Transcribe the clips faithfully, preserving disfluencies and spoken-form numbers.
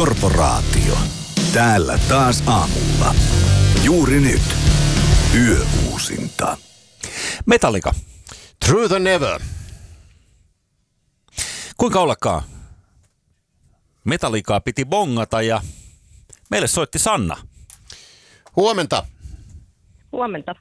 Korporaatio. Täällä taas aamulla. Juuri nyt. Yöuusinta. Metallica. Truth or Never. Kuinka ollakaan? Metallicaa piti bongata ja meille soitti Sanna. Huomenta. Huomenta.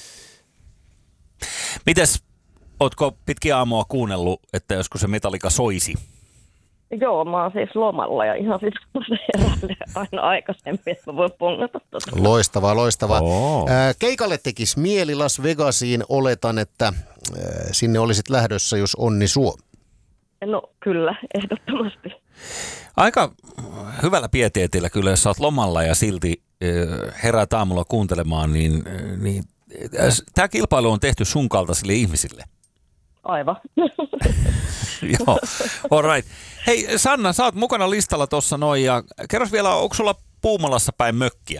Mites, ootko pitkiä aamua kuunnellut, että joskus se Metallica soisi? Joo, mä oon siis lomalla ja ihan siis herälle aina aikaisemmin, että mä voin pongata tuota. Loistavaa, loistavaa. Oo. Ää, keikalle tekisi mieli Las Vegasiin. Oletan, että ää, sinne olisit lähdössä, jos onni suo. No kyllä, ehdottomasti. Aika hyvällä pieteetillä kyllä, jos sä oot lomalla ja silti äh, heräät aamulla kuuntelemaan, niin, äh, niin äh, tämä kilpailu on tehty sun kaltaisille ihmisille. Aivan. Joo, all right. Hei Sanna, sä oot mukana listalla tuossa noin ja kerros vielä, onko sulla Puumalassa päin mökkiä?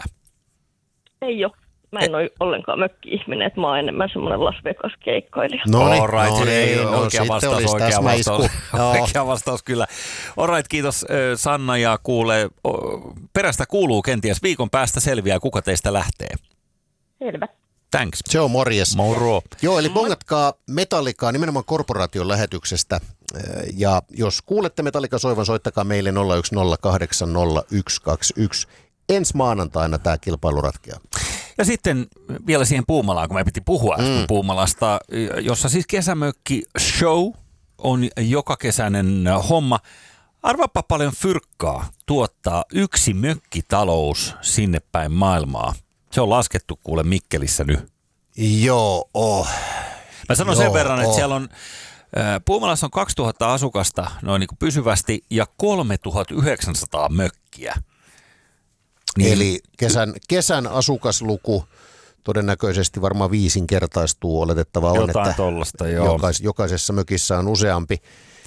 Ei ole. Mä en ole ollenkaan mökki-ihminen, että mä oon enemmän semmoinen Las Vegas-keikkailija. No niin, all right, no ei, niin, no, oikea sitten vastaus, olisi oikea täsmäisku. vastaus, oikea vastaus kyllä. All right, kiitos Sanna ja kuule, perästä kuuluu kenties viikon päästä selviää, kuka teistä lähtee. Selvä. Thanks. Se on morjes. Moro. Joo, eli bongatkaa Metallicaa nimenomaan korporaation lähetyksestä. Ja jos kuulette Metallica soivan, soittakaa meille nolla yksi nolla kahdeksan nolla yksi kaksi yksi. Ensi maanantaina tämä kilpailu ratkeaa. Ja sitten vielä siihen Puumalaan, kun me piti puhua äsken Mm. Puumalasta, jossa siis kesämökki show on joka kesäinen homma. Arvaappa paljon fyrkkaa tuottaa yksi mökkitalous sinne päin maailmaa. Se on laskettu kuule Mikkelissä nyt. Joo, oh. Mä sanon Joo, sen verran, että oh. siellä on, äh, Puumalassa on kaksituhatta asukasta noin niin kuin pysyvästi ja kolmetuhattayhdeksänsataa mökkiä. Niin. Eli kesän, kesän asukasluku todennäköisesti varmaan viisinkertaistuu. Oletettavaa on, Jotain että tollasta, joo. jokais, jokaisessa mökissä on useampi.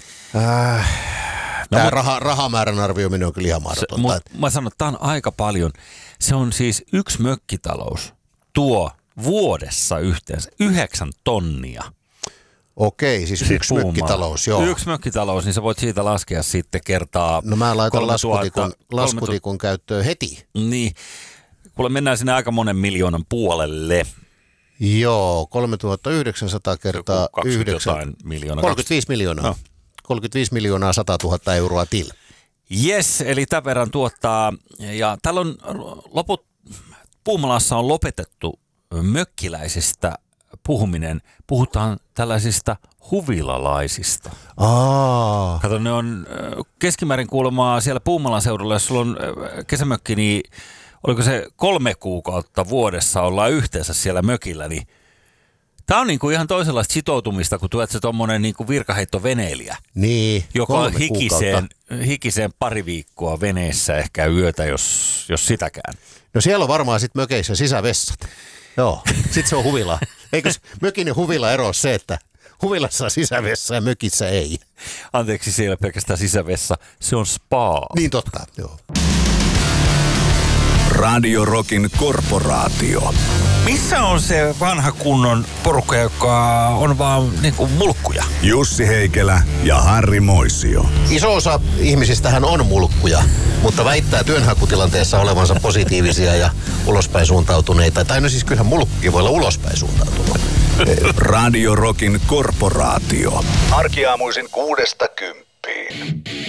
Äh, No, tämä mut- raha, rahamäärän arvioiminen on kyllä ihan Se, mahdotonta. mut, mä sanon, että tämä on aika paljon. Se on siis yksi mökkitalous tuo vuodessa yhteensä yhdeksän tonnia. Okei, siis, Siis yksi Puumala. mökkitalous, joo. Yksi mökkitalous, niin sä voit siitä laskea sitten kertaa. No mä laitan kolmetuhatta laskutikun, laskutikun käyttöön heti. Niin, kuule mennään sinne aika monen miljoonan puolelle. Joo, kolmetuhattayhdeksänsataa kertaa Joku kaksikymmentä yhdeksän. jotain miljoonaa. kolmekymmentäviisi miljoonaa. No. kolmekymmentäviisi miljoonaa sata tuhatta euroa til. Yes, eli tämän verran tuottaa. Ja täällä on loput, Puumalassa on lopetettu mökkiläisistä puhuminen. Puhutaan tällaisista huvilalaisista. Aa. Kato, ne on äh, keskimäärin kuulemaa siellä Puumalan seudulla, jos sulla on äh, kesämökki, niin oliko se kolme kuukautta vuodessa ollaan yhteensä siellä mökillä, niin tämä on niinku ihan toisenlaista sitoutumista, kun tuet se tommonen niinku virkaheittoveneilijä, Niin, joka on kolme hikiseen, kuukautta. hikiseen pari viikkoa veneessä, ehkä yötä, jos, jos sitäkään. No siellä on varmaan sitten mökeissä sisävessat. Joo, sitten se on huvila. Eikös mökin ja huvila ero se, että huvilassa on sisävessa ja mökissä ei? Anteeksi, se ei ole pelkästään sisävessa, se on spa. Niin totta, joo. Radio Rockin Korporaatio. Missä on se vanha kunnon porukka, joka on vaan niinku mulkkuja? Jussi Heikelä ja Harri Moisio. Iso osa ihmisistähän on mulkkuja, mutta väittää työnhakutilanteessa olevansa positiivisia ja ulospäin suuntautuneita. Tai no siis kyllähän mulkki voi olla ulospäin suuntautunut. Radio Rockin Korporaatio. Arkiaamuisin kuudesta kymppiin.